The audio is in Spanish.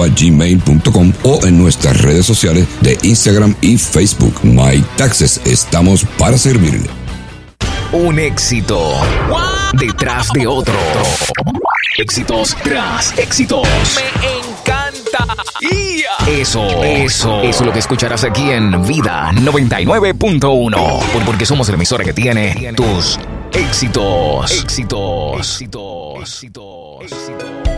mytaxes@gmail.com o en nuestras redes sociales de Instagram y Facebook. MyTaxes, estamos para servirle. Un éxito detrás de otro. Éxitos tras éxitos. Me encanta. Eso es lo que escucharás aquí en Vida 99.1. Porque somos la emisora que tiene tus éxitos. Éxitos.